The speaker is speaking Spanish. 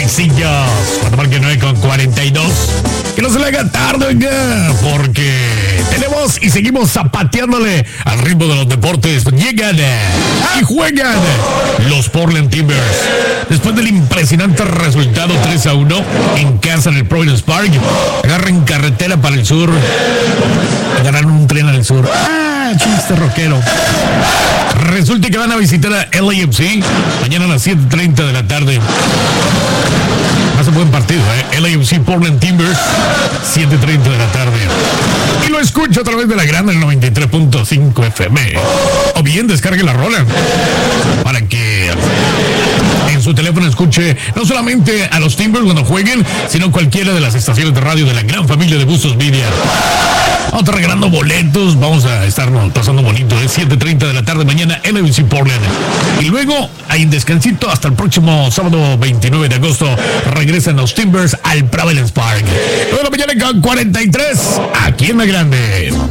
Luisillos. Cuando marque 9:42. Que no se le haga tarde, oiga, porque tenemos y seguimos zapateándole al ritmo de los deportes. Llegan y juegan los Portland Timbers. Después del impresionante resultado 3-1 en casa en el Providence Park, agarran carretera para el sur. Agarraron un tren al sur. Chiste rockero. Resulta que van a visitar a LAFC mañana a las 7:30 de la tarde. Hace buen partido, LAFC Portland Timbers, 7:30 de la tarde. Y lo escucho a través de la grande, el 93.5 FM. O bien descargue la rola para que en su teléfono escuche no solamente a los Timbers cuando jueguen, sino cualquiera de las estaciones de radio de la gran familia de Bustos Media. Vamos a estar regalando boletos, vamos a estarnos pasando bonito, 7:30 de la tarde mañana en LAFC Portland. Y luego hay descansito hasta el próximo sábado 29 de agosto. Regresan los Timbers al Providence Park. 9 de la mañana con 43, aquí en la grande.